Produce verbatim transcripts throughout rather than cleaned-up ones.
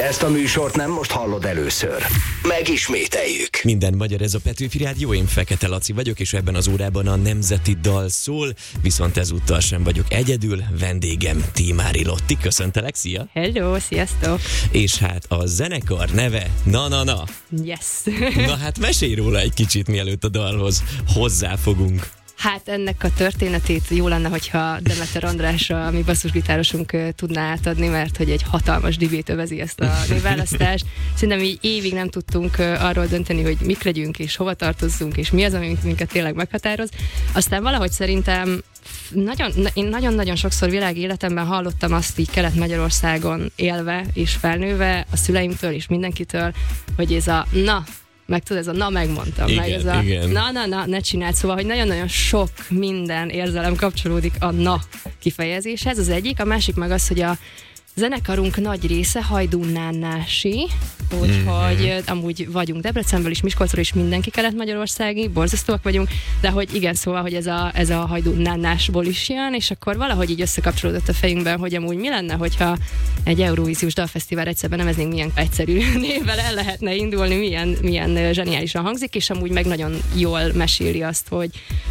Ezt a műsort nem most hallod először. Megismételjük. Minden magyar, ez a Petőfi Rádió, én Fekete Laci vagyok, és ebben az órában a nemzeti dal szól, viszont ezúttal sem vagyok egyedül, vendégem Tímári Lotti. Köszöntelek, szia! Hello, sziasztok! És hát a zenekar neve Na Na Na. Yes! Na hát mesélj róla egy kicsit, mielőtt a dalhoz hozzáfogunk. Hát ennek a történetét jó lenne, hogyha Demeter András, a mi basszusgitárosunk tudná átadni, mert hogy egy hatalmas dibét övezi ezt a névválasztást. Szerintem így évig nem tudtunk arról dönteni, hogy mik legyünk, és hova tartozzunk, és mi az, ami minket tényleg meghatároz. Aztán valahogy szerintem nagyon, én nagyon-nagyon sokszor világ életemben hallottam azt így Kelet-Magyarországon élve és felnőve a szüleimtől és mindenkitől, hogy ez a na, meg tudod, ez a na megmondtam, igen, meg ez a igen. na, na, na, ne csináld, szóval, hogy nagyon-nagyon sok minden érzelem kapcsolódik a na kifejezéshez, az egyik, a másik meg az, hogy a zenekarunk nagy része hajdúnnánási, úgyhogy mm-hmm. amúgy vagyunk Debrecenből is, Miskolcról is, mindenki kelet-magyarországi, borzasztóak vagyunk, de hogy igen, szóval, hogy ez a, ez a hajdúnnánásból is jön, és akkor valahogy így összekapcsolódott a fejünkben, hogy amúgy mi lenne, hogyha egy Eurovíziós dalfesztivál egyszerben neveznénk, milyen egyszerű névvel el lehetne indulni, milyen, milyen zseniálisan hangzik, és amúgy meg nagyon jól meséli azt, hogy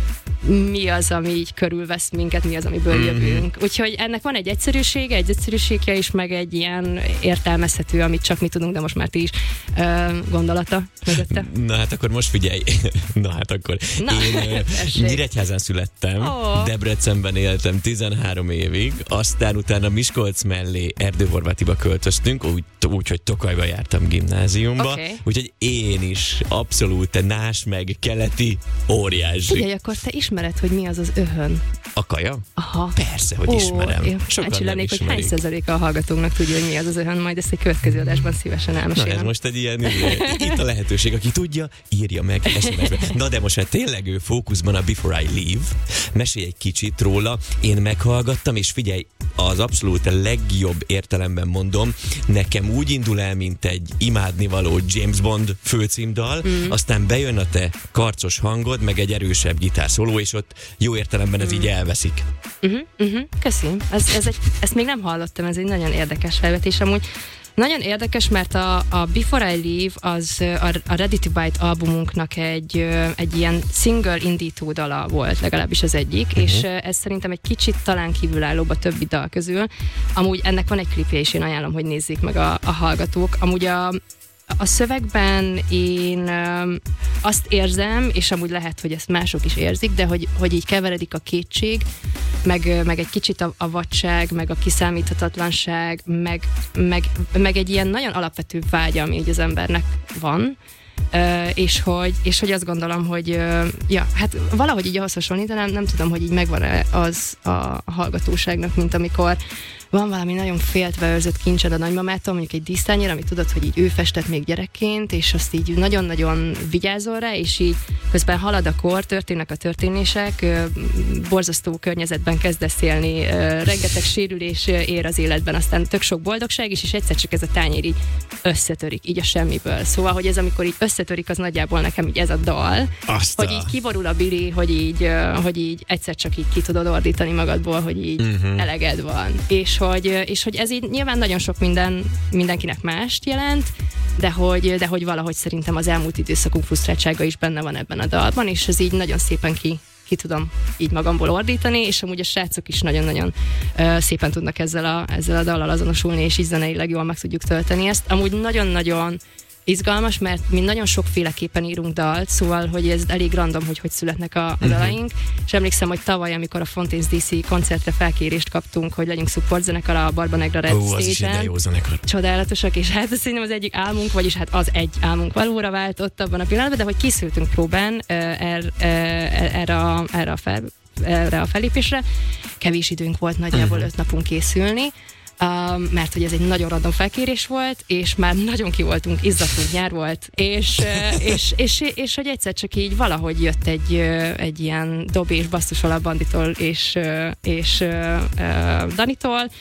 mi az, ami így körülvesz minket, mi az, amiből mm-hmm. jövünk. Úgyhogy ennek van egy egyszerűsége, egy egyszerűségje is, meg egy ilyen értelmezhető, amit csak mi tudunk, de most már ti is uh, gondolata mögötte. Na hát akkor most figyelj. Na hát akkor. Na, én Nyíregyházán születtem, oh. Debrecenben éltem tizenhárom évig, aztán utána Miskolc mellé Erdőhorvátiba költöztünk, úgy, úgy hogy Tokajba jártam gimnáziumba, okay. Úgyhogy én is abszolút nás meg keleti óriás. Figyelj, akkor te ismered, hogy mi az az öhön? A kaja? Aha. Persze, hogy Ó, ismerem. Sokan nem hogy ismerik. hány százaléka a hallgatónak tudja, hogy mi az az öhön, majd ezt egy következő adásban szívesen elmesélem. Na ez most egy ilyen, itt a lehetőség, aki tudja, írja meg es em es-be. Na de most már tényleg ő fókuszban a Before I Leave. Mesélj egy kicsit róla, én meghallgattam, és figyelj, az abszolút legjobb értelemben mondom, nekem úgy indul el, mint egy imádnivaló James Bond főcímdal, mm. aztán bejön a te karcos hangod, meg egy erősebb gitárszóló, és ott jó értelemben ez mm. így elveszik. Uh-huh, uh-huh. Köszönöm. Ez, ez egy, ezt még nem hallottam, ez egy nagyon érdekes felvetés. Amúgy nagyon érdekes, mert a, a Before I Leave az a, a Ready to Bite albumunknak egy, egy ilyen single indító dala volt, legalábbis az egyik, uh-huh. és ez szerintem egy kicsit talán kívülállóbb a többi dal közül. Amúgy ennek van egy klipje, és én ajánlom, hogy nézzék meg a, a hallgatók. Amúgy a A szövegben én um, azt érzem, és amúgy lehet, hogy ezt mások is érzik, de hogy, hogy így keveredik a kétség, meg, meg egy kicsit a, a vadság, meg a kiszámíthatatlanság, meg, meg, meg egy ilyen nagyon alapvető vágya, ami így az embernek van. Uh, és, hogy, és hogy azt gondolom, hogy uh, ja, hát valahogy így ahhoz hasonlítanám, nem tudom, hogy így megvan-e az a hallgatóságnak, mint amikor van valami nagyon féltve őrzött kincsed a nagymamától, mondjuk egy dísztányér, amit tudod, hogy így ő festett még gyerekként, és azt így nagyon-nagyon vigyázol rá, és így közben halad a kor, történnek a történések, borzasztó környezetben kezdesz élni, rengeteg sérülés ér az életben, aztán tök sok boldogság is, és egyszer csak ez a tányér így összetörik, így a semmiből. Szóval, hogy ez amikor így összetörik, az nagyjából nekem így ez a dal, Aztán. hogy így kiborul a biri, hogy így, hogy így egyszer csak így ki tudod ordítani magadból, hogy így uh-huh. eleged van. És Hogy, és hogy ez így nyilván nagyon sok minden, mindenkinek mást jelent, de hogy, de hogy valahogy szerintem az elmúlt időszakunk frusztráltsága is benne van ebben a dalban, és ez így nagyon szépen ki, ki tudom így magamból ordítani, és amúgy a srácok is nagyon-nagyon uh, szépen tudnak ezzel a, ezzel a dallal azonosulni, és így zeneileg jól meg tudjuk tölteni ezt. Amúgy nagyon-nagyon izgalmas, mert mi nagyon sokféleképpen írunk dalt, szóval, hogy ez elég random, hogy hogy születnek a, a dalaink, és emlékszem, hogy tavaly, amikor a Fontaine's dé cé koncertre felkérést kaptunk, hogy legyünk supportzenekar a Barba Negra Red Ó, Stage-en. Csodálatosak, és hát ez szerintem az egyik álmunk, vagyis hát az egy álmunk valóra váltott abban a pillanatban, de hogy készültünk próbán er, er, erre, a, erre, a fel, erre a felépésre. Kevés időnk volt, nagyjából öt napunk készülni, Um, mert hogy ez egy nagyon random felkérés volt, és már nagyon ki voltunk, izzadtunk, nyár volt, és, és, és, és, és hogy egyszer csak így valahogy jött egy, egy ilyen dob és basszusol a Banditól és, és uh, Danitól,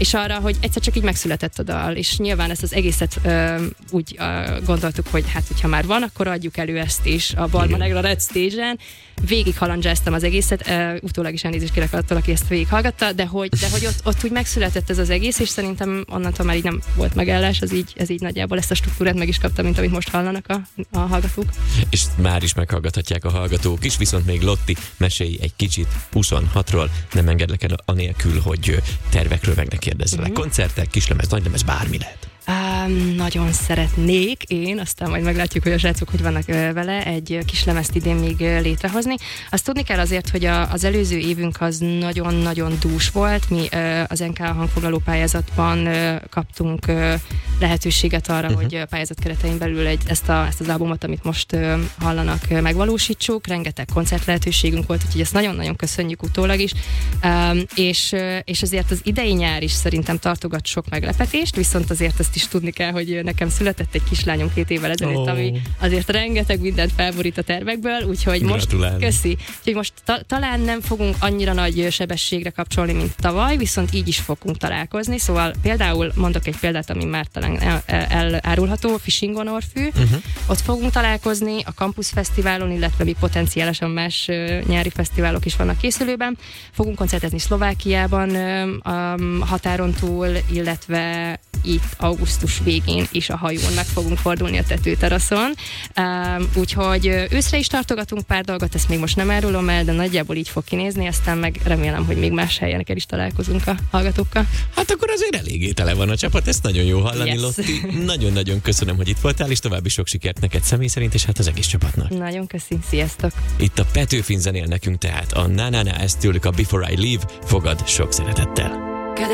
és arra, hogy egyszer csak így megszületett a dal, és nyilván ezt az egészet ö, úgy ö, gondoltuk, hogy hát, hogyha már van, akkor adjuk elő ezt is a Balma Negra Red Stage-en. Végig halandzsáztam az egészet, uh, utólag is elnézést kérek attól, aki ezt végighallgatta, de hogy, de hogy ott, ott úgy megszületett ez az egész, és szerintem onnantól már így nem volt megállás, az így, ez így nagyjából ezt a struktúrát meg is kapta, mint amit most hallanak a, a hallgatók. És már is meghallgathatják a hallgatók is, viszont még Lotti, mesélj egy kicsit huszonhatról, nem engedlek el anélkül, hogy tervekről meg ne kérdezzelek. Mm-hmm. Koncertek, kislemez, nagylemez, bármi lehet. Um, nagyon szeretnék én, aztán majd meglátjuk, hogy a srácok hogy vannak uh, vele, egy uh, kis lemezt idén még uh, létrehozni. Azt tudni kell azért, hogy a, az előző évünk az nagyon-nagyon dús volt. Mi uh, az en ká hangfoglaló pályázatban uh, kaptunk uh, lehetőséget arra, uh-huh. hogy uh, pályázat keretein belül egy, ezt, a, ezt az albumot, amit most uh, hallanak, uh, megvalósítsuk. Rengeteg koncert lehetőségünk volt, úgyhogy ezt nagyon-nagyon köszönjük utólag is. Um, és, uh, és azért az idei nyár is szerintem tartogat sok meglepetést, viszont azért ezt is tudni kell, hogy nekem született egy kislányom két évvel ezelőtt, oh. ami azért rengeteg mindent felborít a tervekből, úgyhogy most köszi. Úgyhogy most ta- talán nem fogunk annyira nagy sebességre kapcsolni, mint tavaly, viszont így is fogunk találkozni. Szóval például mondok egy példát, ami már talán el- elárulható, Fishing on Orfű. Uh-huh. Ott fogunk találkozni a Campus Fesztiválon, illetve még potenciálisan más uh, nyári fesztiválok is vannak készülőben. Fogunk koncertezni Szlovákiában uh, a határon túl, illetve itt augusztus végén is a hajón meg fogunk fordulni a tetőteraszon. Um, úgyhogy őszre is tartogatunk pár dolgot, ezt még most nem árulom el, de nagyjából így fog kinézni, aztán meg remélem, hogy még más helyeneken is találkozunk a hallgatókkal. Hát akkor azért eléggé tele van a csapat, ezt nagyon jó hallani, yes. Lotti. Nagyon-nagyon köszönöm, hogy itt voltál, és további sok sikert neked személy szerint, és hát az egész csapatnak. Nagyon köszi, sziasztok! Itt a Petőfin zenél nekünk tehát a Na Na Na, ezt tőlük a Before I Leave, fogad sok szeretettel.